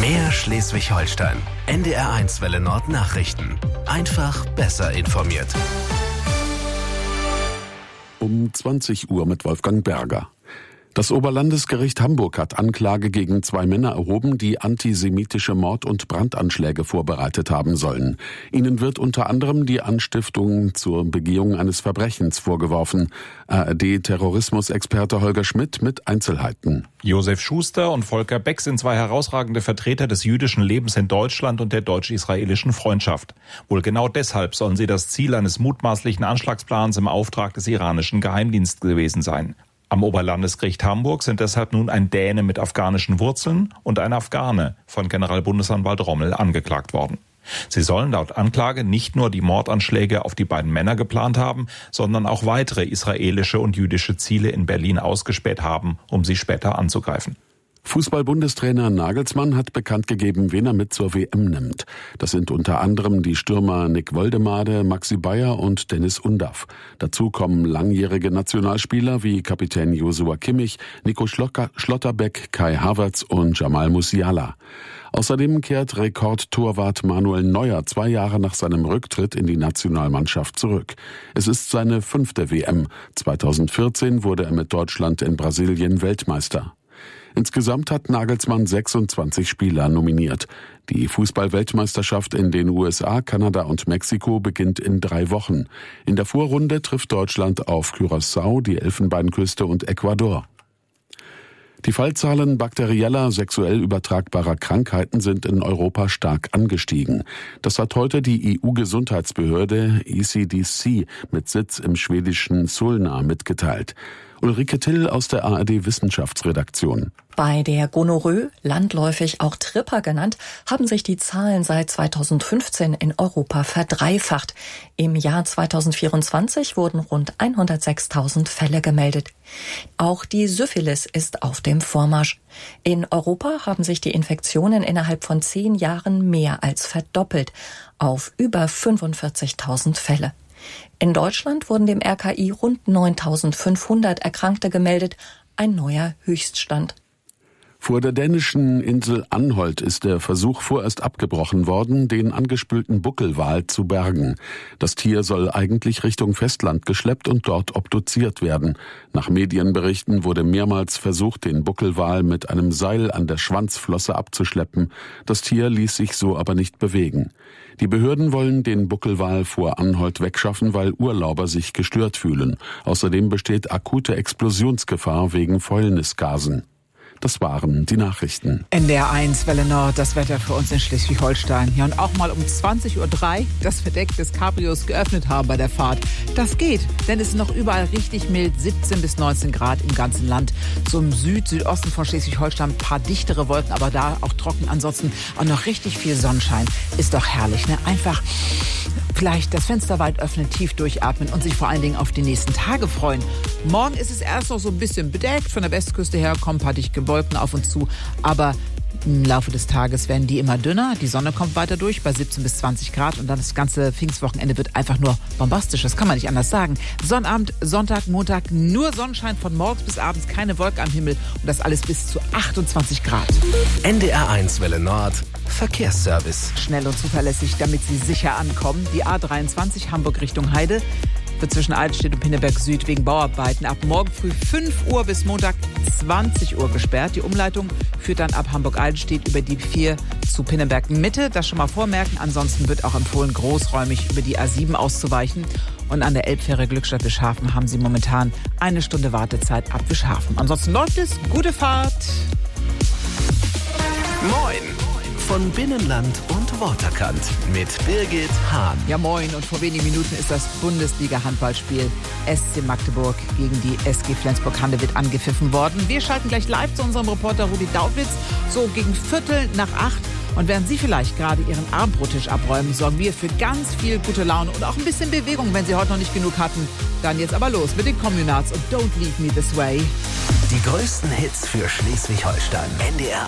MDR Schleswig-Holstein. NDR1 Welle Nord Nachrichten. Einfach besser informiert. Um 20 Uhr mit Wolfgang Berger. Das Oberlandesgericht Hamburg hat Anklage gegen 2 Männer erhoben, die antisemitische Mord- und Brandanschläge vorbereitet haben sollen. Ihnen wird unter anderem die Anstiftung zur Begehung eines Verbrechens vorgeworfen. ARD-Terrorismusexperte Holger Schmidt mit Einzelheiten. Josef Schuster und Volker Beck sind 2 herausragende Vertreter des jüdischen Lebens in Deutschland und der deutsch-israelischen Freundschaft. Wohl genau deshalb sollen sie das Ziel eines mutmaßlichen Anschlagsplans im Auftrag des iranischen Geheimdienstes gewesen sein. Am Oberlandesgericht Hamburg sind deshalb nun ein Däne mit afghanischen Wurzeln und ein Afghane von Generalbundesanwalt Rommel angeklagt worden. Sie sollen laut Anklage nicht nur die Mordanschläge auf die beiden Männer geplant haben, sondern auch weitere israelische und jüdische Ziele in Berlin ausgespäht haben, um sie später anzugreifen. Fußball-Bundestrainer Nagelsmann hat bekannt gegeben, wen er mit zur WM nimmt. Das sind unter anderem die Stürmer Nick Woldemade, Maxi Bayer und Dennis Undaff. Dazu kommen langjährige Nationalspieler wie Kapitän Joshua Kimmich, Nico Schlotterbeck, Kai Havertz und Jamal Musiala. Außerdem kehrt Rekordtorwart Manuel Neuer 2 Jahre nach seinem Rücktritt in die Nationalmannschaft zurück. Es ist seine 5. WM. 2014 wurde er mit Deutschland in Brasilien Weltmeister. Insgesamt hat Nagelsmann 26 Spieler nominiert. Die Fußball-Weltmeisterschaft in den USA, Kanada und Mexiko beginnt in 3 Wochen. In der Vorrunde trifft Deutschland auf Curaçao, die Elfenbeinküste und Ecuador. Die Fallzahlen bakterieller, sexuell übertragbarer Krankheiten sind in Europa stark angestiegen. Das hat heute die EU-Gesundheitsbehörde ECDC mit Sitz im schwedischen Solna mitgeteilt. Ulrike Till aus der ARD-Wissenschaftsredaktion. Bei der Gonorrhoe, landläufig auch Tripper genannt, haben sich die Zahlen seit 2015 in Europa verdreifacht. Im Jahr 2024 wurden rund 106.000 Fälle gemeldet. Auch die Syphilis ist auf dem Vormarsch. In Europa haben sich die Infektionen innerhalb von 10 Jahren mehr als verdoppelt, auf über 45.000 Fälle. In Deutschland wurden dem RKI rund 9.500 Erkrankte gemeldet, ein neuer Höchststand. Vor der dänischen Insel Anholt ist der Versuch vorerst abgebrochen worden, den angespülten Buckelwal zu bergen. Das Tier soll eigentlich Richtung Festland geschleppt und dort obduziert werden. Nach Medienberichten wurde mehrmals versucht, den Buckelwal mit einem Seil an der Schwanzflosse abzuschleppen. Das Tier ließ sich so aber nicht bewegen. Die Behörden wollen den Buckelwal vor Anholt wegschaffen, weil Urlauber sich gestört fühlen. Außerdem besteht akute Explosionsgefahr wegen Fäulnisgasen. Das waren die Nachrichten. NDR1 Welle Nord, das Wetter für uns in Schleswig-Holstein. Ja, und auch mal um 20.03 Uhr das Verdeck des Cabrios geöffnet haben bei der Fahrt. Das geht, denn es ist noch überall richtig mild, 17 bis 19 Grad im ganzen Land. So im Südosten von Schleswig-Holstein ein paar dichtere Wolken, aber da auch trocken. Ansonsten auch noch richtig viel Sonnenschein. Ist doch herrlich, ne? Einfach vielleicht das Fenster weit öffnen, tief durchatmen und sich vor allen Dingen auf die nächsten Tage freuen. Morgen ist es erst noch so ein bisschen bedeckt. Von der Westküste her kommen ein paar dichte Wolken auf uns zu, aber im Laufe des Tages werden die immer dünner. Die Sonne kommt weiter durch bei 17 bis 20 Grad und dann das ganze Pfingstwochenende wird einfach nur bombastisch. Das kann man nicht anders sagen. Sonnabend, Sonntag, Montag nur Sonnenschein von morgens bis abends, keine Wolke am Himmel und das alles bis zu 28 Grad. NDR1 Welle Nord, Verkehrsservice. Schnell und zuverlässig, damit Sie sicher ankommen. Die A23 Hamburg Richtung Heide wird zwischen Altenstedt und Pinneberg Süd wegen Bauarbeiten ab morgen früh 5 Uhr bis Montag 20 Uhr gesperrt. Die Umleitung führt dann ab Hamburg-Altenstedt über die 4 zu Pinneberg Mitte. Das schon mal vormerken. Ansonsten wird auch empfohlen, großräumig über die A7 auszuweichen. Und an der Elbfähre Glückstadt-Wischhafen haben Sie momentan 1 Stunde Wartezeit ab Wischhafen. Ansonsten läuft es. Gute Fahrt. Moin! Von Binnenland und Waterkant mit Birgit Hahn. Ja, moin. Und vor wenigen Minuten ist das Bundesliga-Handballspiel SC Magdeburg gegen die SG Flensburg-Handewitt angepfiffen worden. Wir schalten gleich live zu unserem Reporter Rudi Daublitz, so gegen 7:45. Und während Sie vielleicht gerade Ihren Abendbrottisch abräumen, sorgen wir für ganz viel gute Laune und auch ein bisschen Bewegung, wenn Sie heute noch nicht genug hatten. Dann jetzt aber los mit den Communards und Don't Leave Me This Way. Die größten Hits für Schleswig-Holstein. NDR